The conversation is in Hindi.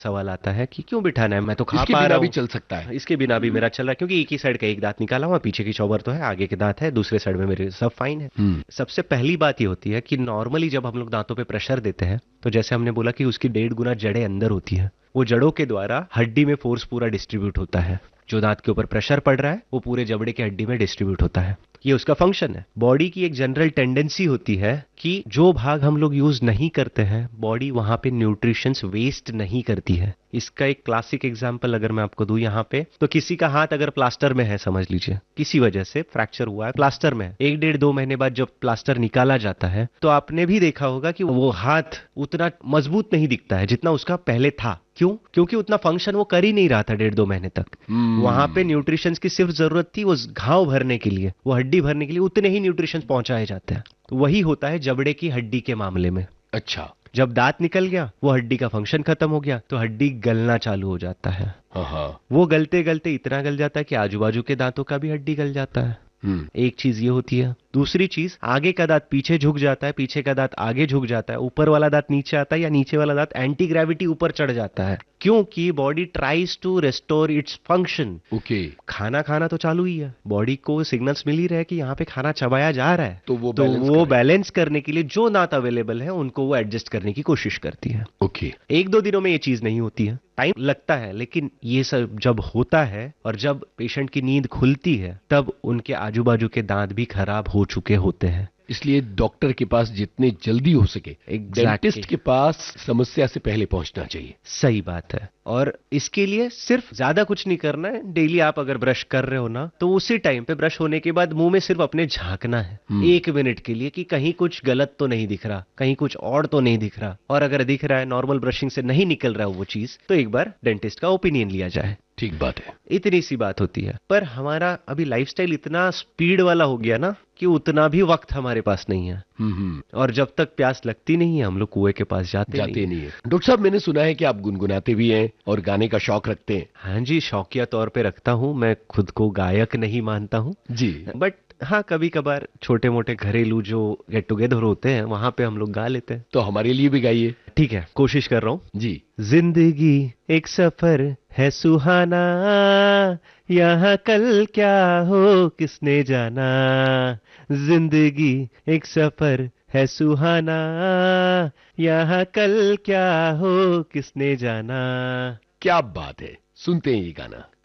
सवाल आता है कि क्यों बिठाना है, मैं तो खा इसके पा बिना रहा भी हूँ। चल सकता है। इसके बिना भी मेरा चल रहा है, क्योंकि एक ही साइड का एक दांत निकाला हुआ, पीछे की चौबर तो है, आगे के दांत है, दूसरे साइड में मेरे सब फाइन है। हम्म। सबसे पहली बात ये होती है कि नॉर्मली जब हम लोग दांतों पे प्रेशर देते हैं, तो जैसे हमने बोला कि उसकी 1.5 गुना जड़ें अंदर होती है, वो जड़ों के द्वारा हड्डी में फोर्स पूरा डिस्ट्रीब्यूट होता है। जो दांत के ऊपर प्रेशर पड़ रहा है वो पूरे जबड़े की हड्डी में डिस्ट्रीब्यूट होता है। ये उसका फंक्शन है। बॉडी की एक जनरल टेंडेंसी होती है कि जो भाग हम लोग यूज नहीं करते हैं, बॉडी वहां पे न्यूट्रिशंस वेस्ट नहीं करती है। इसका एक क्लासिक एग्जांपल अगर मैं आपको दूं यहाँ पे, तो किसी का हाथ अगर प्लास्टर में है, समझ लीजिए किसी वजह से फ्रैक्चर हुआ है, प्लास्टर में है, 1 1.5 2 महीने बाद जब प्लास्टर निकाला जाता है, तो आपने भी देखा होगा कि वो हाथ उतना मजबूत नहीं दिखता है जितना उसका पहले था। क्यों? क्योंकि उतना फंक्शन वो कर ही नहीं रहा था 1.5 2 महीने तक। वहां पे हम्म। न्यूट्रिशंस की सिर्फ जरूरत थी वो घाव भरने के लिए, वो हड्डी भरने के लिए उतने ही न्यूट्रिशंस पहुंचाए जाते हैं। तो वही होता है जबड़े की हड्डी के मामले में। अच्छा। जब दांत निकल गया, वो हड्डी का फंक्शन खत्म हो गया, तो हड्डी गलना चालू हो जाता है। हाँ हाँ। वो गलते गलते इतना गल जाता है कि आजू बाजू के दांतों का भी हड्डी गल जाता है। हम्म। एक चीज ये होती है। दूसरी चीज, आगे का दांत पीछे झुक जाता है, पीछे का दांत आगे झुक जाता है, ऊपर वाला दांत नीचे आता है, या नीचे वाला दांत एंटी ग्रेविटी ऊपर चढ़ जाता है, क्योंकि body tries to restore its function. Okay. खाना खाना तो चालू ही है, बॉडी को सिग्नल्स मिल ही रहे हैं कि यहाँ पे खाना चबाया जा रहा है, तो वो तो बैलेंस वो करे। बैलेंस करने के लिए जो दांत अवेलेबल है उनको वो एडजस्ट करने की कोशिश करती है। ओके। 1 2 दिनों में ये चीज नहीं होती है, टाइम लगता है, लेकिन ये सब जब होता है और जब पेशेंट की नींद खुलती है, तब उनके आजू बाजू के दांत भी खराब हो चुके होते हैं। इसलिए डॉक्टर के पास जितने जल्दी हो सके एग्जैक्टली डेंटिस्ट के पास समस्या से पहले पहुंचना चाहिए। सही बात है। और इसके लिए सिर्फ ज्यादा कुछ नहीं करना है। डेली आप अगर ब्रश कर रहे हो ना, तो उसी टाइम पे ब्रश होने के बाद मुंह में सिर्फ अपने झांकना है, 1 मिनट के लिए, कि कहीं कुछ गलत तो नहीं दिख रहा, कहीं कुछ और तो नहीं दिख रहा। और अगर दिख रहा है, नॉर्मल ब्रशिंग से नहीं निकल रहा है वो चीज, तो एक बार डेंटिस्ट का ओपिनियन लिया जाए। ठीक बात है। इतनी सी बात होती है। पर हमारा अभी लाइफस्टाइल इतना स्पीड वाला हो गया ना कि उतना भी वक्त हमारे पास नहीं है। और जब तक प्यास लगती नहीं है, हम लोग कुएं के पास जाते नहीं है। डॉक्टर साहब, मैंने सुना है कि आप गुनगुनाते भी हैं और गाने का शौक रखते हैं। हाँ जी, शौकिया तौर पे रखता हूँ। मैं खुद को गायक नहीं मानता हूँ जी। बट हाँ, कभी कभार छोटे मोटे घरेलू जो गेट टुगेदर होते हैं, वहां पे हम लोग गा लेते हैं। तो हमारे लिए भी गाइए। ठीक है, कोशिश कर रहा हूँ। जी। जिंदगी एक सफर है सुहाना, यहाँ कल क्या हो किसने जाना। जिंदगी एक सफर है सुहाना, यहाँ कल क्या हो किसने जाना। क्या बात है, सुनते हैं ये गाना।